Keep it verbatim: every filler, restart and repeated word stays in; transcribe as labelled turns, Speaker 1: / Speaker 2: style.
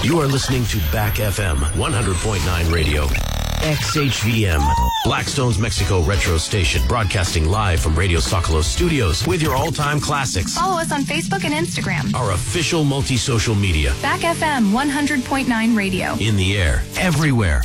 Speaker 1: You are listening to Back F M one hundred point nine Radio. X H V M, Blackstone's Mexico Retro Station, broadcasting live from Radio Socolos Studios with your all-time classics.
Speaker 2: Follow us on Facebook and Instagram.
Speaker 1: Our official multi-social media.
Speaker 2: Back F M one hundred point nine Radio.
Speaker 1: In the air, everywhere.